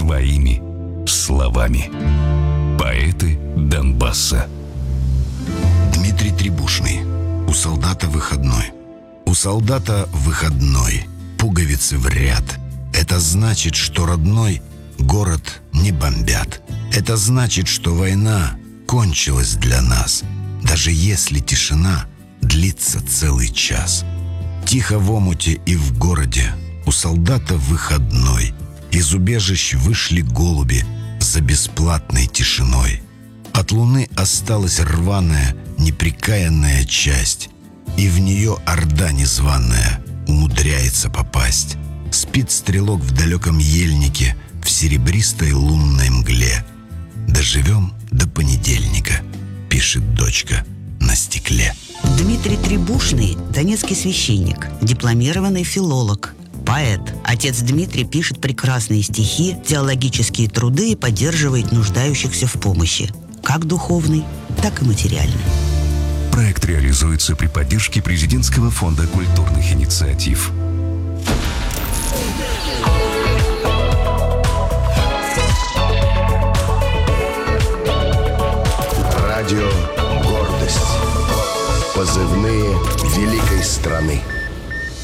своими словами. Поэты Донбасса. Дмитрий Требушный. У солдата выходной. У солдата выходной. Пуговицы в ряд. Это значит, что родной город не бомбят. Это значит, что война кончилась для нас, даже если тишина длится целый час. Тихо в омуте и в городе у солдата выходной. Из убежищ вышли голуби за бесплатной тишиной. От луны осталась рваная, неприкаянная часть, и в нее орда незваная умудряется попасть. Спит стрелок в далеком ельнике в серебристой лунной мгле. «Доживем до понедельника», — пишет дочка на стекле. Дмитрий Требушный – донецкий священник, дипломированный филолог, поэт. Отец Дмитрий пишет прекрасные стихи, теологические труды и поддерживает нуждающихся в помощи, как духовной, так и материальной. Проект реализуется при поддержке Президентского фонда культурных инициатив. Радио «Гордость». Позывные великой страны.